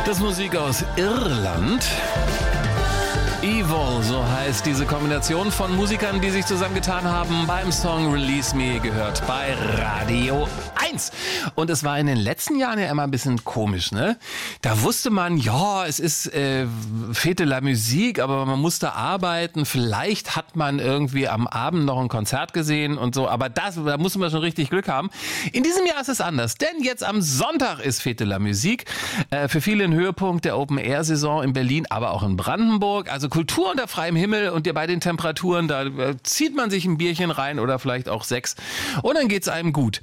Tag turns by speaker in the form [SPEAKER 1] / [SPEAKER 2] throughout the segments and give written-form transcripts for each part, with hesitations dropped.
[SPEAKER 1] Das ist Musik aus Irland. Evil, so heißt diese Kombination von Musikern, die sich zusammengetan haben beim Song Release Me, gehört bei Radio 1. Und es war in den letzten Jahren ja immer ein bisschen komisch, ne? Da wusste man, ja, es ist Fête de la Musique, aber man musste arbeiten. Vielleicht hat man irgendwie am Abend noch ein Konzert gesehen und so, aber da musste man schon richtig Glück haben. In diesem Jahr ist es anders, denn jetzt am Sonntag ist Fête de la Musique. Für viele ein Höhepunkt der Open-Air-Saison in Berlin, aber auch in Brandenburg. Also Kultur unter freiem Himmel und bei den Temperaturen, da zieht man sich ein Bierchen rein oder vielleicht auch 6 und dann geht's einem gut.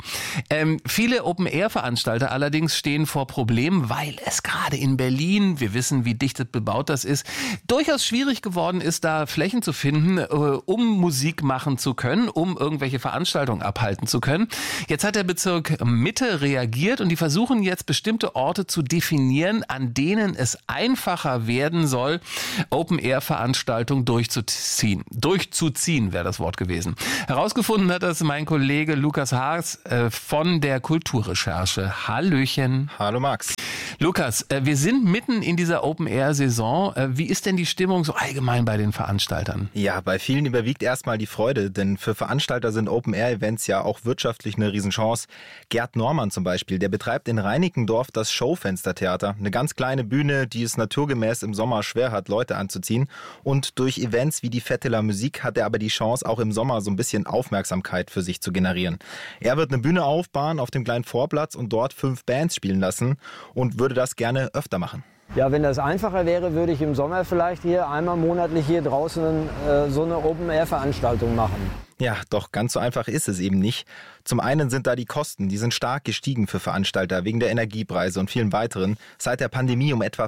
[SPEAKER 1] Viele Open-Air-Veranstalter allerdings stehen vor Problemen, weil es gerade in Berlin, wir wissen, wie dicht bebaut das ist, durchaus schwierig geworden ist, da Flächen zu finden, um Musik machen zu können, um irgendwelche Veranstaltungen abhalten zu können. Jetzt hat der Bezirk Mitte reagiert und die versuchen jetzt bestimmte Orte zu definieren, an denen es einfacher werden soll, Open-Air-Veranstaltungen durchzuziehen. Durchzuziehen wäre das Wort gewesen. Herausgefunden hat das mein Kollege Lukas Haas von der Kulturrecherche. Hallöchen.
[SPEAKER 2] Hallo Max.
[SPEAKER 1] Lukas, wir sind mitten in dieser Open-Air-Saison. Wie ist denn die Stimmung so allgemein bei den Veranstaltern?
[SPEAKER 2] Ja, bei vielen überwiegt erstmal die Freude, denn für Veranstalter sind Open-Air-Events ja auch wirtschaftlich eine Riesenchance. Gerd Normann zum Beispiel, der betreibt in Reinickendorf das Schaufenstertheater. Eine ganz kleine Bühne, die es naturgemäß im Sommer schwer hat, Leute anzuziehen. Und durch Events wie die Fête de la Musique hat er aber die Chance, auch im Sommer so ein bisschen Aufmerksamkeit für sich zu generieren. Er wird eine Bühne aufbauen auf dem kleinen Vorplatz und dort 5 Bands spielen lassen und würde das gerne öfter machen.
[SPEAKER 3] Ja, wenn das einfacher wäre, würde ich im Sommer vielleicht hier einmal monatlich hier draußen so eine Open-Air-Veranstaltung machen.
[SPEAKER 2] Ja, doch ganz so einfach ist es eben nicht. Zum einen sind da die Kosten, die sind stark gestiegen für Veranstalter wegen der Energiepreise und vielen weiteren. Seit der Pandemie um etwa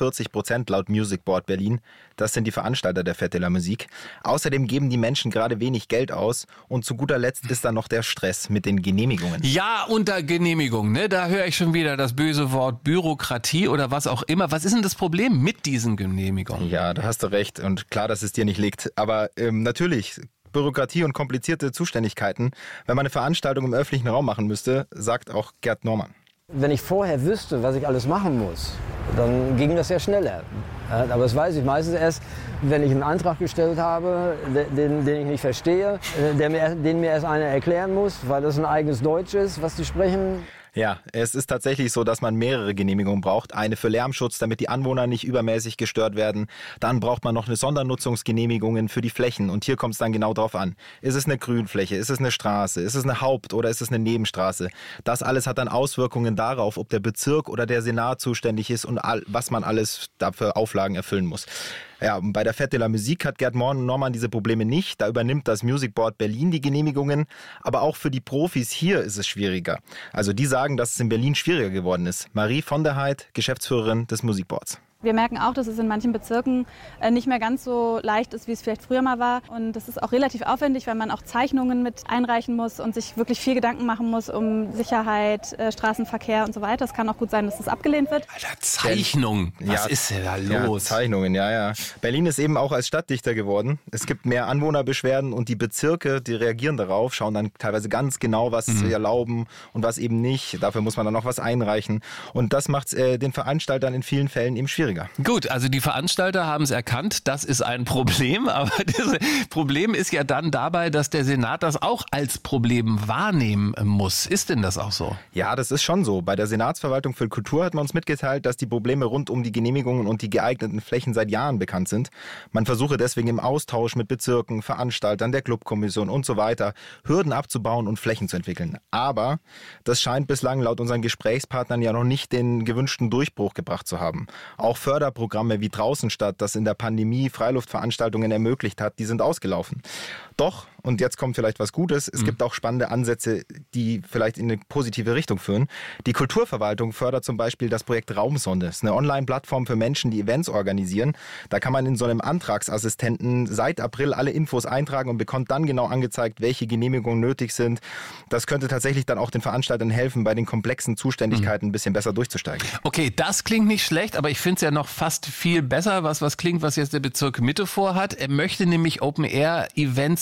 [SPEAKER 2] 45% laut Music Board Berlin. Das sind die Veranstalter der Fête de la Musique. Außerdem geben die Menschen gerade wenig Geld aus und zu guter Letzt ist da noch der Stress mit den Genehmigungen.
[SPEAKER 1] Ja, unter Genehmigung, ne? Da höre ich schon wieder das böse Wort Bürokratie oder was auch immer. Was ist denn das Problem mit diesen Genehmigungen?
[SPEAKER 2] Ja, da hast du recht und klar, dass es dir nicht liegt. Aber natürlich, Bürokratie und komplizierte Zuständigkeiten, wenn man eine Veranstaltung im öffentlichen Raum machen müsste, sagt auch Gerd Normann.
[SPEAKER 3] Wenn ich vorher wüsste, was ich alles machen muss, dann ging das ja schneller. Aber das weiß ich meistens erst, wenn ich einen Antrag gestellt habe, den ich nicht verstehe, den mir erst einer erklären muss, weil das ein eigenes Deutsch ist, was die sprechen.
[SPEAKER 2] Ja, es ist tatsächlich so, dass man mehrere Genehmigungen braucht. Eine für Lärmschutz, damit die Anwohner nicht übermäßig gestört werden. Dann braucht man noch eine Sondernutzungsgenehmigung für die Flächen. Und hier kommt es dann genau drauf an. Ist es eine Grünfläche? Ist es eine Straße? Ist es eine Haupt- oder ist es eine Nebenstraße? Das alles hat dann Auswirkungen darauf, ob der Bezirk oder der Senat zuständig ist und was man alles dafür Auflagen erfüllen muss. Ja, bei der Fête de la Musique hat Gerd Normann diese Probleme nicht. Da übernimmt das Music Board Berlin die Genehmigungen. Aber auch für die Profis hier ist es schwieriger. Also die sagen, dass es in Berlin schwieriger geworden ist. Marie von der Heid, Geschäftsführerin des Music Boards.
[SPEAKER 4] Wir merken auch, dass es in manchen Bezirken nicht mehr ganz so leicht ist, wie es vielleicht früher mal war. Und das ist auch relativ aufwendig, weil man auch Zeichnungen mit einreichen muss und sich wirklich viel Gedanken machen muss um Sicherheit, Straßenverkehr und so weiter. Es kann auch gut sein, dass das abgelehnt wird.
[SPEAKER 1] Alter, Zeichnung. Was ist denn da los?
[SPEAKER 2] Ja, Zeichnungen, ja. Berlin ist eben auch als Stadt dichter geworden. Es gibt mehr Anwohnerbeschwerden und die Bezirke, die reagieren darauf, schauen dann teilweise ganz genau, was sie erlauben und was eben nicht. Dafür muss man dann noch was einreichen. Und das macht es den Veranstaltern in vielen Fällen eben schwierig.
[SPEAKER 1] Gut, also die Veranstalter haben es erkannt, das ist ein Problem, aber das Problem ist ja dann dabei, dass der Senat das auch als Problem wahrnehmen muss. Ist denn das auch so?
[SPEAKER 2] Ja, das ist schon so. Bei der Senatsverwaltung für Kultur hat man uns mitgeteilt, dass die Probleme rund um die Genehmigungen und die geeigneten Flächen seit Jahren bekannt sind. Man versuche deswegen im Austausch mit Bezirken, Veranstaltern, der Clubkommission und so weiter Hürden abzubauen und Flächen zu entwickeln. Aber das scheint bislang laut unseren Gesprächspartnern ja noch nicht den gewünschten Durchbruch gebracht zu haben. Auch Förderprogramme wie Draußenstadt, das in der Pandemie Freiluftveranstaltungen ermöglicht hat, die sind ausgelaufen. Doch, und jetzt kommt vielleicht was Gutes, es gibt auch spannende Ansätze, die vielleicht in eine positive Richtung führen. Die Kulturverwaltung fördert zum Beispiel das Projekt Raumsonde. Das ist eine Online-Plattform für Menschen, die Events organisieren. Da kann man in so einem Antragsassistenten seit April alle Infos eintragen und bekommt dann genau angezeigt, welche Genehmigungen nötig sind. Das könnte tatsächlich dann auch den Veranstaltern helfen, bei den komplexen Zuständigkeiten ein bisschen besser durchzusteigen.
[SPEAKER 1] Okay, das klingt nicht schlecht, aber ich finde es ja noch fast viel besser, was klingt, was jetzt der Bezirk Mitte vorhat. Er möchte nämlich Open-Air-Events so allgemein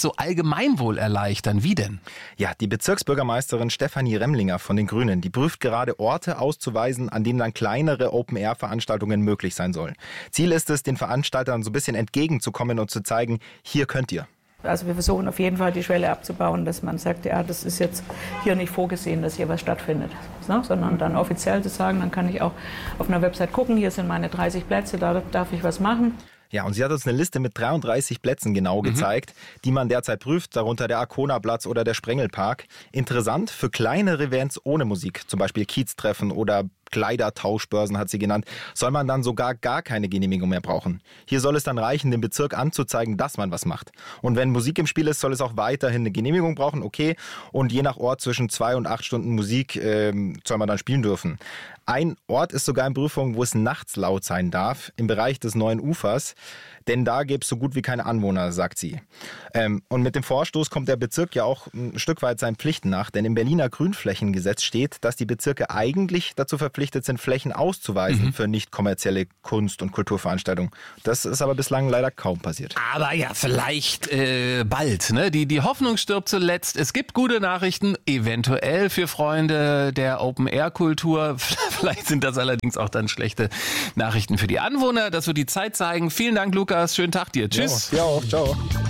[SPEAKER 1] Gemeinwohl erleichtern. Wie denn?
[SPEAKER 2] Ja, die Bezirksbürgermeisterin Stefanie Remlinger von den Grünen, die prüft gerade Orte auszuweisen, an denen dann kleinere Open-Air-Veranstaltungen möglich sein sollen. Ziel ist es, den Veranstaltern so ein bisschen entgegenzukommen und zu zeigen, hier könnt ihr.
[SPEAKER 5] Also wir versuchen auf jeden Fall die Schwelle abzubauen, dass man sagt, ja, das ist jetzt hier nicht vorgesehen, dass hier was stattfindet, ne? Sondern dann offiziell zu sagen, dann kann ich auch auf einer Website gucken, hier sind meine 30 Plätze, da darf ich was machen.
[SPEAKER 2] Ja, und sie hat uns eine Liste mit 33 Plätzen genau gezeigt, die man derzeit prüft, darunter der Arkona-Platz oder der Sprengelpark. Interessant für kleinere Events ohne Musik, zum Beispiel Kieztreffen oder Kleidertauschbörsen hat sie genannt, soll man dann sogar gar keine Genehmigung mehr brauchen. Hier soll es dann reichen, dem Bezirk anzuzeigen, dass man was macht. Und wenn Musik im Spiel ist, soll es auch weiterhin eine Genehmigung brauchen, okay. Und je nach Ort zwischen 2 und 8 Stunden Musik soll man dann spielen dürfen. Ein Ort ist sogar in Prüfung, wo es nachts laut sein darf, im Bereich des Neuen Ufers. Denn da gäbe es so gut wie keine Anwohner, sagt sie. Und mit dem Vorstoß kommt der Bezirk ja auch ein Stück weit seinen Pflichten nach. Denn im Berliner Grünflächengesetz steht, dass die Bezirke eigentlich dazu verpflichtet sind, Flächen auszuweisen für nicht kommerzielle Kunst- und Kulturveranstaltungen. Das ist aber bislang leider kaum passiert.
[SPEAKER 1] Aber ja, vielleicht bald. Ne? Die Hoffnung stirbt zuletzt. Es gibt gute Nachrichten, eventuell für Freunde der Open-Air-Kultur. Vielleicht sind das allerdings auch dann schlechte Nachrichten für die Anwohner. Das wird die Zeit zeigen. Vielen Dank, Lukas. Schönen Tag dir. Tschüss.
[SPEAKER 2] Ja, ciao.